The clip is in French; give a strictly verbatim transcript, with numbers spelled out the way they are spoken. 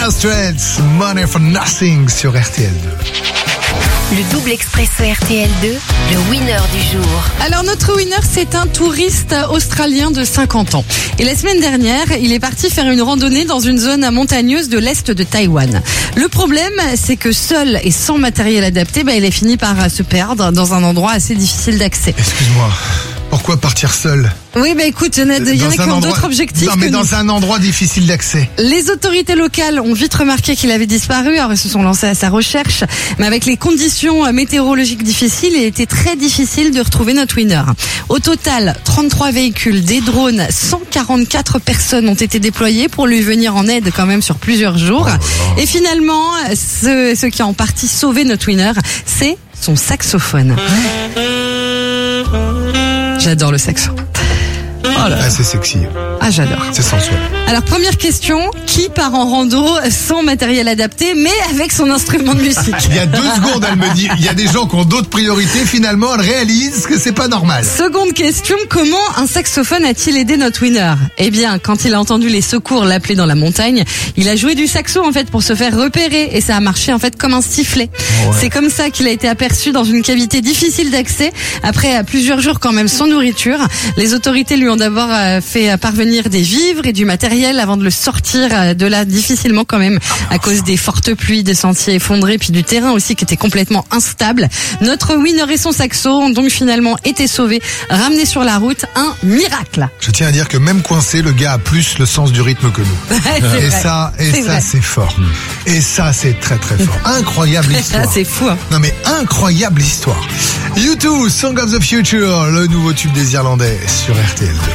Straits, Money for Nothing sur R T L deux. Le double expresso R T L deux, le winner du jour. Alors notre winner, c'est un touriste australien de cinquante ans. Et la semaine dernière, il est parti faire une randonnée dans une zone montagneuse de l'est de Taïwan. Le problème, c'est que seul et sans matériel adapté, bah, il a fini par se perdre dans un endroit assez difficile d'accès. Excuse-moi, pourquoi partir seul ? Oui, bah écoute, il y en a, il y en a qui ont endroit... d'autres objectifs. Non, mais que dans nous. un endroit difficile d'accès. Les autorités locales ont vite remarqué qu'il avait disparu, alors ils se sont lancés à sa recherche. Mais avec les conditions météorologiques difficiles, il était très difficile de retrouver notre winner. Au total, trente-trois véhicules, des drones, cent quarante-quatre personnes ont été déployées pour lui venir en aide quand même sur plusieurs jours. Oh Et finalement, ce, ce qui a en partie sauvé notre winner, c'est son saxophone. J'adore le saxo. Oh là. Ah, c'est sexy. Ah, j'adore. C'est sensuel. Alors, première question, qui part en rando sans matériel adapté, mais avec son instrument de musique? Il y a deux secondes, elle me dit, il y a des gens qui ont d'autres priorités, finalement, elle réalise que c'est pas normal. Seconde question, comment un saxophone a-t-il aidé notre winner? Eh bien, quand il a entendu les secours l'appeler dans la montagne, il a joué du saxo, en fait, pour se faire repérer, et ça a marché, en fait, comme un sifflet. Ouais. C'est comme ça qu'il a été aperçu dans une cavité difficile d'accès, après plusieurs jours quand même sans nourriture. Les autorités lui ont d'abord fait parvenir des vivres et du matériel avant de le sortir de là difficilement quand même à cause des fortes pluies, des sentiers effondrés puis du terrain aussi qui était complètement instable. Notre winner et son saxo ont donc finalement été sauvés, ramenés sur la route, un miracle. Je tiens à dire que même coincé, le gars a plus le sens du rythme que nous. et vrai. ça, et c'est ça vrai. c'est fort. Et ça c'est très très fort. Incroyable histoire. c'est fou. Hein. Non mais incroyable histoire. U deux, Song of the Future, le nouveau tube des Irlandais sur R T L deux.